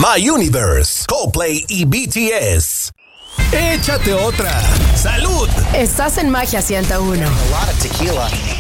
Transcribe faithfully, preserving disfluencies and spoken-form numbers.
My Universe, Coldplay y B T S. Échate otra. ¡Salud! Estás en Magia ciento uno. A lot of tequila.